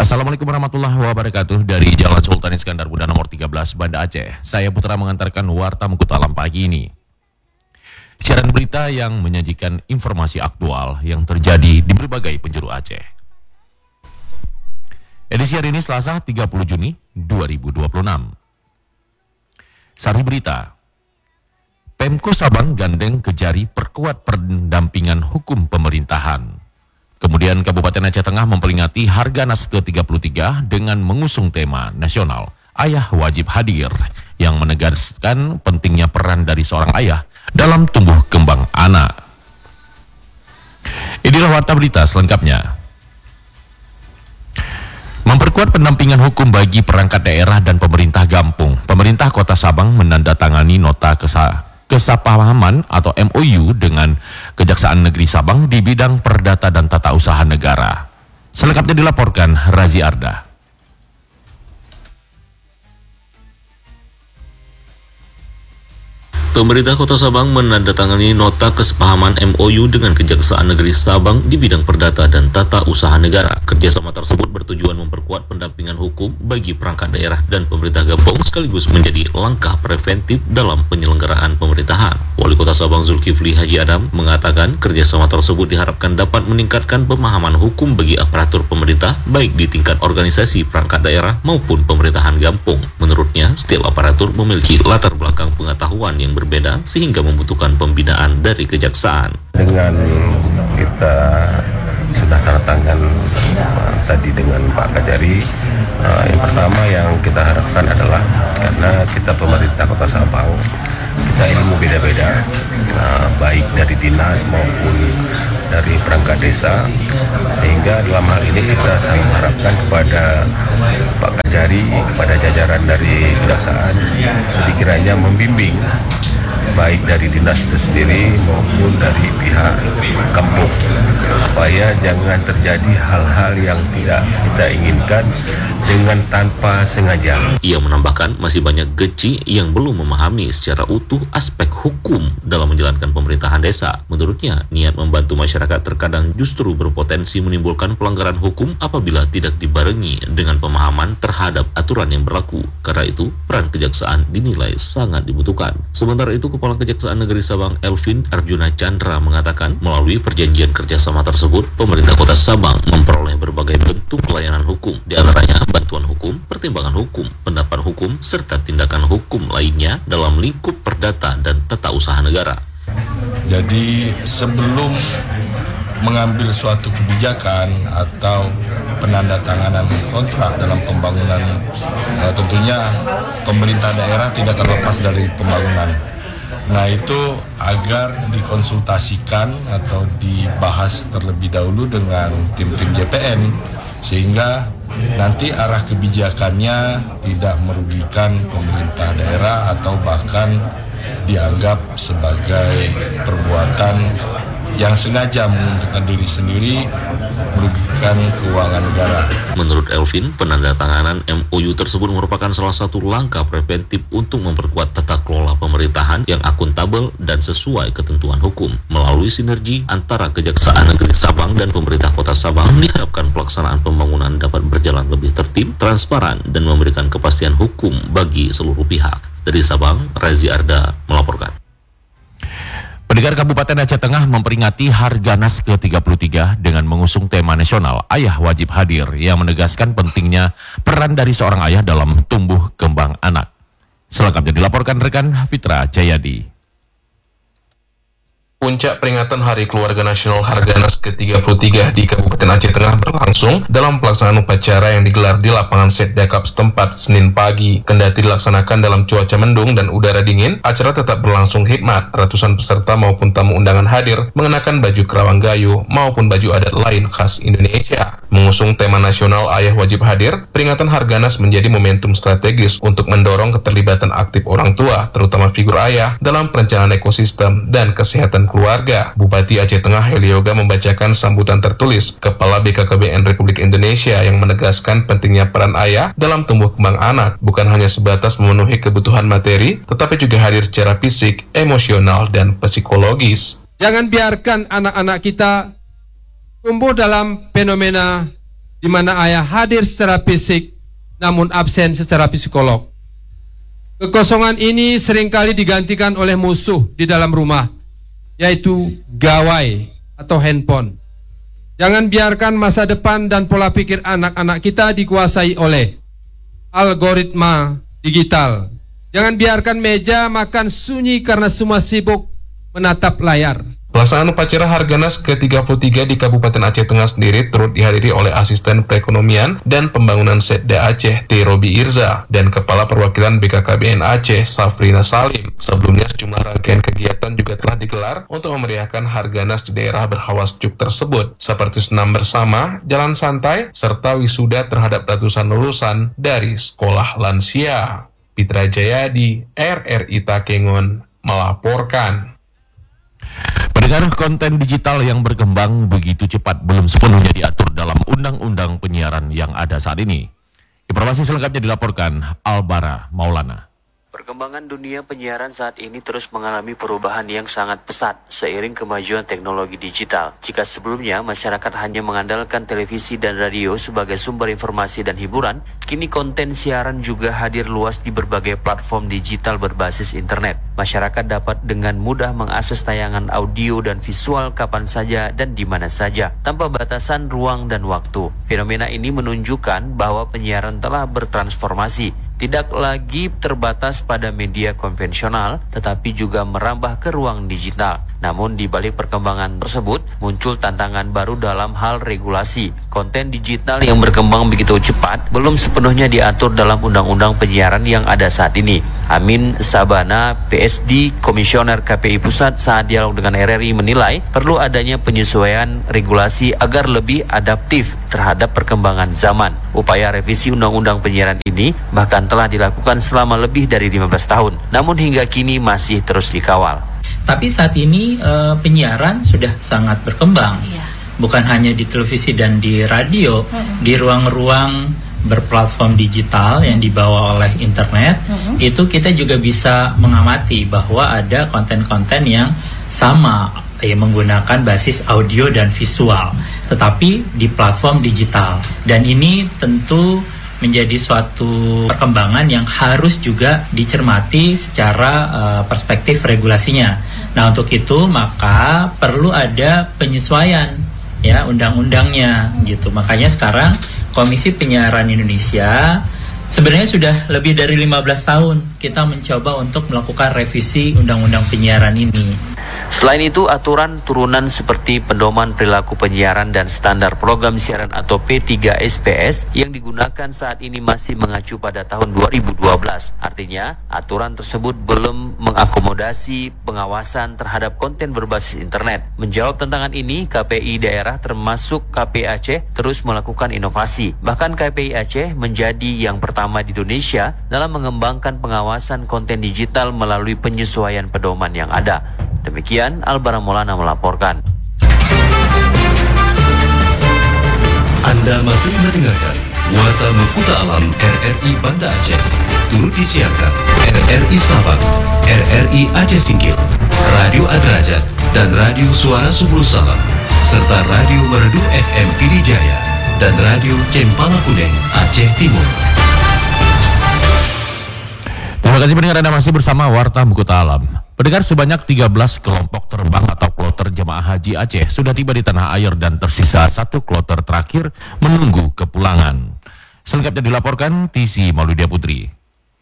Assalamualaikum warahmatullahi wabarakatuh. Dari Jalan Sultan Iskandar Muda nomor 13 Banda Aceh, saya Putra mengantarkan Warta Mengkutu Alam pagi ini. Siaran berita yang menyajikan informasi aktual yang terjadi di berbagai penjuru Aceh. Edisi hari ini Selasa 30 Juni 2026. Sari berita. Pemko Sabang gandeng Kejari perkuat pendampingan hukum pemerintahan. Kemudian Kabupaten Aceh Tengah memperingati Harganas ke-33 dengan mengusung tema nasional Ayah Wajib Hadir yang menegaskan pentingnya peran dari seorang ayah dalam tumbuh kembang anak. Inilah warta berita selengkapnya. Memperkuat pendampingan hukum bagi perangkat daerah dan pemerintah Gampung, pemerintah Kota Sabang menandatangani nota kesepahaman atau MOU dengan Kejaksaan Negeri Sabang di bidang perdata dan tata usaha negara. Selengkapnya dilaporkan Razi Arda. Pemerintah Kota Sabang menandatangani nota kesepahaman MOU dengan Kejaksaan Negeri Sabang di bidang perdata dan tata usaha negara. Kerjasama tersebut bertujuan memperkuat pendampingan hukum bagi perangkat daerah dan pemerintah Gampung sekaligus menjadi langkah preventif dalam penyelenggaraan pemerintahan. Wali Kota Sabang Zulkifli Haji Adam mengatakan kerjasama tersebut diharapkan dapat meningkatkan pemahaman hukum bagi aparatur pemerintah baik di tingkat organisasi perangkat daerah maupun pemerintahan Gampung. Menurutnya, setiap aparatur memiliki latar belakang pengetahuan yang berbeda sehingga membutuhkan pembinaan dari kejaksaan. Dengan kita sudah tanda tangan tadi dengan Pak Kejari, yang pertama yang kita harapkan adalah karena kita pemerintah Kota Sabang, kita ilmu beda-beda, baik dari dinas maupun dari perangkat desa, sehingga dalam hal ini kita sangat harapkan kepada Pak Kejari, kepada jajaran dari kejaksaan, sekiranya membimbing baik dari dinas itu sendiri maupun dari pihak kampung, supaya jangan terjadi hal-hal yang tidak kita inginkan dengan tanpa sengaja. Ia menambahkan masih banyak geci yang belum memahami secara utuh aspek hukum dalam menjalankan pemerintahan desa. Menurutnya, niat membantu masyarakat terkadang justru berpotensi menimbulkan pelanggaran hukum apabila tidak dibarengi dengan pemahaman terhadap aturan yang berlaku. Karena itu, peran kejaksaan dinilai sangat dibutuhkan. Sementara itu, Kepala Kejaksaan Negeri Sabang Elvin Arjuna Chandra mengatakan melalui perjanjian kerjasama tersebut, pemerintah Kota Sabang memperoleh berbagai bentuk layanan hukum, di antaranya bantuan hukum, pertimbangan hukum, pendapat hukum, serta tindakan hukum lainnya dalam lingkup perdata dan tata usaha negara. Jadi sebelum mengambil suatu kebijakan atau penandatanganan kontrak dalam pembangunan, tentunya pemerintah daerah tidak terlepas dari pembangunan. Nah, itu agar dikonsultasikan atau dibahas terlebih dahulu dengan tim-tim JPN sehingga nanti arah kebijakannya tidak merugikan pemerintah daerah atau bahkan dianggap sebagai perbuatan yang sengaja menguntungkan diri sendiri, merugikan keuangan negara. Menurut Elvin, penandatanganan MOU tersebut merupakan salah satu langkah preventif untuk memperkuat tata kelola pemerintahan yang akuntabel dan sesuai ketentuan hukum. Melalui sinergi antara Kejaksaan Negeri Sabang dan pemerintah Kota Sabang, diharapkan pelaksanaan pembangunan dapat berjalan lebih tertib, transparan, dan memberikan kepastian hukum bagi seluruh pihak. Dari Sabang, Razi Arda melaporkan. Pendengar, Kabupaten Aceh Tengah memperingati Harganas ke-33 dengan mengusung tema nasional Ayah Wajib Hadir yang menegaskan pentingnya peran dari seorang ayah dalam tumbuh kembang anak. Selengkapnya dilaporkan rekan Fitra Jayadi. Puncak peringatan Hari Keluarga Nasional Harganas ke-33 di Kabupaten Aceh Tengah berlangsung dalam pelaksanaan upacara yang digelar di lapangan Setjakap setempat Senin pagi. Kendati dilaksanakan dalam cuaca mendung dan udara dingin, acara tetap berlangsung hikmat. Ratusan peserta maupun tamu undangan hadir mengenakan baju kerawang gayo maupun baju adat lain khas Indonesia. Mengusung tema nasional Ayah Wajib Hadir, peringatan Harganas menjadi momentum strategis untuk mendorong keterlibatan aktif orang tua, terutama figur ayah, dalam perencanaan ekosistem dan kesehatan keluarga. Bupati Aceh Tengah Heli Yoga membacakan sambutan tertulis Kepala BKKBN Republik Indonesia yang menegaskan pentingnya peran ayah dalam tumbuh kembang anak, bukan hanya sebatas memenuhi kebutuhan materi, tetapi juga hadir secara fisik, emosional, dan psikologis. Jangan biarkan anak-anak kita tumbuh dalam fenomena di mana ayah hadir secara fisik namun absen secara psikolog. Kekosongan ini seringkali digantikan oleh musuh di dalam rumah, yaitu gawai atau handphone. Jangan biarkan masa depan dan pola pikir anak-anak kita dikuasai oleh algoritma digital. Jangan biarkan meja makan sunyi karena semua sibuk menatap layar. Pelaksanaan upacara Harganas ke-33 di Kabupaten Aceh Tengah sendiri turut dihadiri oleh Asisten Perekonomian dan Pembangunan Setda Aceh T. Robi Irza dan Kepala Perwakilan BKKBN Aceh Safrina Salim. Sebelumnya sejumlah rangkaian kegiatan juga telah digelar untuk memeriahkan Harganas di daerah berhawa sejuk tersebut, seperti senam bersama, jalan santai, serta wisuda terhadap ratusan lulusan dari sekolah lansia. Pitra Jayadi, RRI Takengon, melaporkan. Pendengar, konten digital yang berkembang begitu cepat belum sepenuhnya diatur dalam undang-undang penyiaran yang ada saat ini. Informasi selengkapnya dilaporkan Albara Maulana. Perkembangan dunia penyiaran saat ini terus mengalami perubahan yang sangat pesat seiring kemajuan teknologi digital. Jika sebelumnya masyarakat hanya mengandalkan televisi dan radio sebagai sumber informasi dan hiburan, kini konten siaran juga hadir luas di berbagai platform digital berbasis internet. Masyarakat dapat dengan mudah mengakses tayangan audio dan visual kapan saja dan di mana saja, tanpa batasan ruang dan waktu. Fenomena ini menunjukkan bahwa penyiaran telah bertransformasi, tidak lagi terbatas pada media konvensional, tetapi juga merambah ke ruang digital. Namun di balik perkembangan tersebut, muncul tantangan baru dalam hal regulasi. Konten digital yang berkembang begitu cepat belum sepenuhnya diatur dalam undang-undang penyiaran yang ada saat ini. Amin Sabana, PSD, Komisioner KPI Pusat saat dialog dengan RRI menilai perlu adanya penyesuaian regulasi agar lebih adaptif terhadap perkembangan zaman. Upaya revisi undang-undang penyiaran ini bahkan telah dilakukan selama lebih dari 15 tahun, namun hingga kini masih terus dikawal. Tapi saat ini penyiaran sudah sangat berkembang, bukan hanya di televisi dan di radio, di ruang-ruang berplatform digital yang dibawa oleh internet, itu kita juga bisa mengamati bahwa ada konten-konten yang sama, menggunakan basis audio dan visual, tetapi di platform digital. Dan ini tentu menjadi suatu perkembangan yang harus juga dicermati secara perspektif regulasinya. Nah, untuk itu maka perlu ada penyesuaian ya undang-undangnya gitu. Makanya sekarang Komisi Penyiaran Indonesia sebenarnya sudah lebih dari 15 tahun kita mencoba untuk melakukan revisi undang-undang penyiaran ini. Selain itu, aturan turunan seperti pedoman perilaku penyiaran dan standar program siaran atau P3SPS yang digunakan saat ini masih mengacu pada tahun 2012. Artinya, aturan tersebut belum mengakomodasi pengawasan terhadap konten berbasis internet. Menjawab tantangan ini, KPI daerah termasuk KPI Aceh terus melakukan inovasi. Bahkan KPI Aceh menjadi yang pertama di Indonesia dalam mengembangkan pengawasan konten digital melalui penyesuaian pedoman yang ada. Demikian Albara Maulana melaporkan. Anda masih mendengarkan Warta Mekuta Alam RRI Banda Aceh. Turut disiarkan RRI Sabang, RRI Aceh Singkil, Radio Adrajat, dan Radio Suara Subul Salam, serta Radio Merdu FM Pidijaya dan Radio Cempala Kuning Aceh Timur. Terima kasih pendengar, Anda masih bersama Warta Mekuta Alam. Pendengar, sebanyak 13 kelompok terbang atau kloter jemaah haji Aceh sudah tiba di tanah air dan tersisa satu kloter terakhir menunggu kepulangan. Selengkapnya dilaporkan TC Mauludia Putri.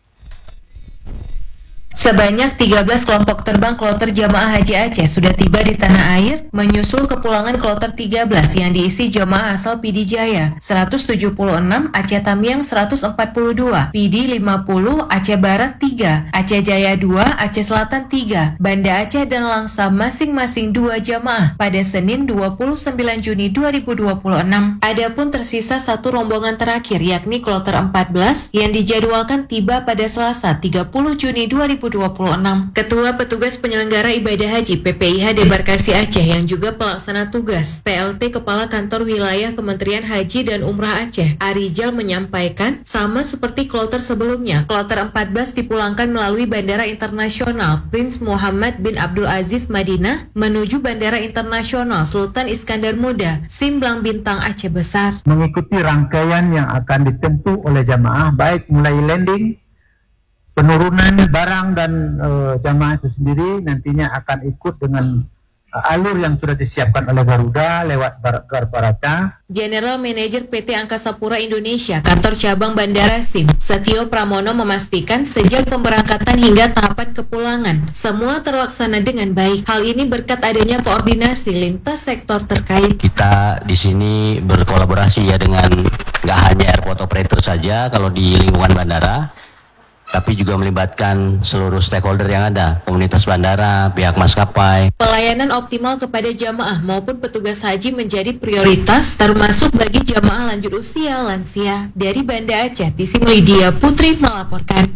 Sebanyak 13 kelompok terbang kloter jamaah haji Aceh sudah tiba di tanah air menyusul kepulangan kloter 13 yang diisi jamaah asal PD Jaya 176, Aceh Tamiang 142, PD 50, Aceh Barat 3, Aceh Jaya 2, Aceh Selatan 3, Banda Aceh dan Langsa masing-masing 2 jamaah pada Senin 29 Juni 2026. Adapun tersisa satu rombongan terakhir yakni kloter 14 yang dijadwalkan tiba pada Selasa 30 Juni 2026 2026. Ketua Petugas Penyelenggara Ibadah Haji PPIH Debarkasi Aceh yang juga pelaksana tugas PLT Kepala Kantor Wilayah Kementerian Haji dan Umrah Aceh, Arijal menyampaikan sama seperti kloter sebelumnya, kloter 14 dipulangkan melalui Bandara Internasional Prince Muhammad bin Abdul Aziz Madinah menuju Bandara Internasional Sultan Iskandar Muda, Simblang Bintang Aceh Besar. Mengikuti rangkaian yang akan ditempuh oleh jamaah, baik mulai landing, penurunan barang dan jamaah itu sendiri nantinya akan ikut dengan alur yang sudah disiapkan oleh Garuda lewat Baraca. General Manager PT Angkasa Pura Indonesia, Kantor Cabang Bandara SIM, Setio Pramono memastikan sejak pemberangkatan hingga tahapan kepulangan, semua terlaksana dengan baik. Hal ini berkat adanya koordinasi lintas sektor terkait. Kita di sini berkolaborasi ya dengan nggak hanya airport operator saja kalau di lingkungan bandara, tapi juga melibatkan seluruh stakeholder yang ada, komunitas bandara, pihak maskapai. Pelayanan optimal kepada jamaah maupun petugas haji menjadi prioritas, termasuk bagi jamaah lanjut usia lansia. Dari Banda Aceh, Tisim Lydia Putri melaporkan.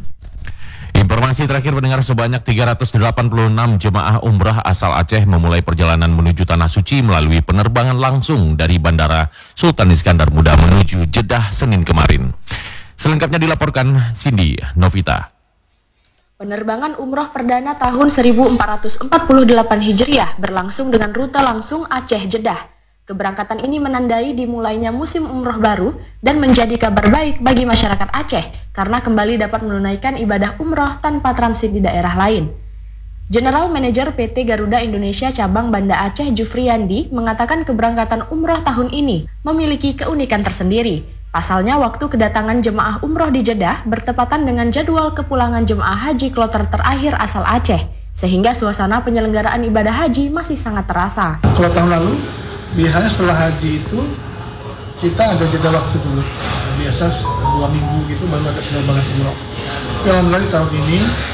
Informasi terakhir mendengar sebanyak 386 jemaah umrah asal Aceh memulai perjalanan menuju Tanah Suci melalui penerbangan langsung dari Bandara Sultan Iskandar Muda menuju Jeddah Senin kemarin. Selengkapnya dilaporkan Cindy Novita. Penerbangan umroh perdana tahun 1448 Hijriah berlangsung dengan rute langsung Aceh-Jeddah. Keberangkatan ini menandai dimulainya musim umroh baru dan menjadi kabar baik bagi masyarakat Aceh karena kembali dapat menunaikan ibadah umroh tanpa transit di daerah lain. General Manager PT Garuda Indonesia Cabang Banda Aceh Jufriyandi mengatakan keberangkatan umroh tahun ini memiliki keunikan tersendiri. Pasalnya, waktu kedatangan jemaah umroh di Jeddah bertepatan dengan jadwal kepulangan jemaah haji kloter terakhir asal Aceh, sehingga suasana penyelenggaraan ibadah haji masih sangat terasa. Kalau tahun lalu, biasanya setelah haji itu kita ada jeda waktu dulu, biasa 2 minggu gitu baru ada penerbangan umroh. Alhamdulillah tahun ini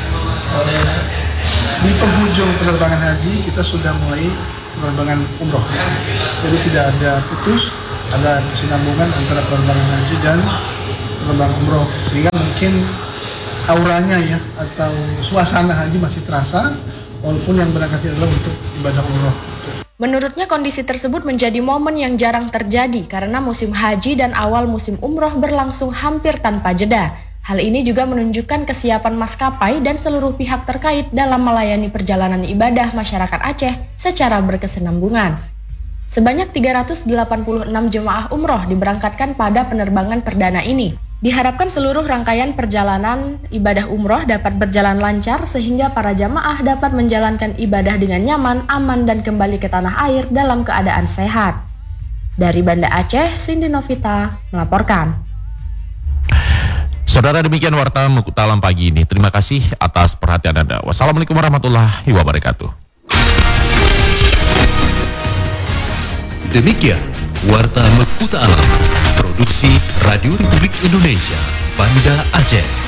di penghujung penerbangan haji kita sudah mulai penerbangan umroh, jadi tidak ada putus. Ada kesinambungan antara penerbangan haji dan penerbangan umroh, sehingga mungkin auranya ya atau suasana haji masih terasa walaupun yang berangkat adalah untuk ibadah umroh. Menurutnya kondisi tersebut menjadi momen yang jarang terjadi karena musim haji dan awal musim umroh berlangsung hampir tanpa jeda. Hal ini juga menunjukkan kesiapan maskapai dan seluruh pihak terkait dalam melayani perjalanan ibadah masyarakat Aceh secara berkesinambungan. Sebanyak 386 jemaah umroh diberangkatkan pada penerbangan perdana ini. Diharapkan seluruh rangkaian perjalanan ibadah umroh dapat berjalan lancar sehingga para jamaah dapat menjalankan ibadah dengan nyaman, aman, dan kembali ke tanah air dalam keadaan sehat. Dari Banda Aceh, Cindy Novita melaporkan. Saudara, demikian Warta Mukuta Alam pagi ini. Terima kasih atas perhatian Anda. Wassalamualaikum warahmatullahi wabarakatuh. Demikian Warta Mukuta Alam, produksi Radio Republik Indonesia, Banda Aceh.